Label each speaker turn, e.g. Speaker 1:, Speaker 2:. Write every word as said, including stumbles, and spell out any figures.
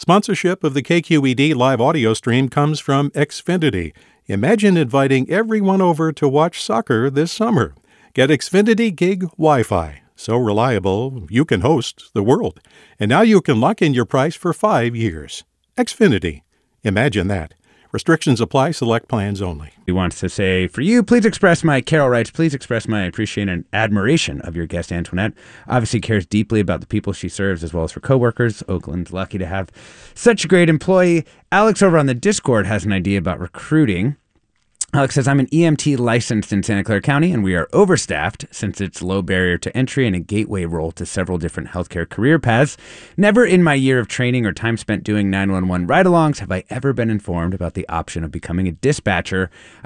Speaker 1: Sponsorship of the K Q E D live audio stream comes from Xfinity. Imagine inviting everyone over to watch soccer this summer. Get Xfinity Gig Wi-Fi. So reliable, you can host the world. And now you can lock in your price for five years. Xfinity. Imagine that. Restrictions apply. Select plans only.
Speaker 2: He wants to say, for you, please express my, Carol writes, please express my appreciation and admiration of your guest, Antoinette. Obviously cares deeply about the people she serves as well as her coworkers. Oakland's lucky to have such a great employee. Alex over on the Discord has an idea about recruiting. Alex says, I'm an E M T licensed in Santa Clara County, and we are overstaffed since it's low barrier to entry and a gateway role to several different healthcare career paths. Never in my year of training or time spent doing nine one one ride-alongs have I ever been informed about the option of becoming a dispatcher.